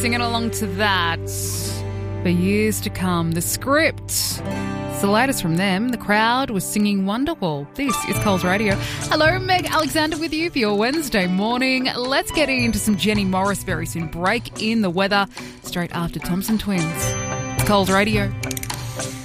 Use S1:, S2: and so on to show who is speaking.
S1: Singing along to that for years to come. The Script. It's the latest from them. The Crowd was singing Wonderwall. This is Coles Radio. Hello, Meg Alexander with you for your Wednesday morning. Let's get into some Jenny Morris very soon. Break in the weather straight after Thompson Twins. It's Coles Radio.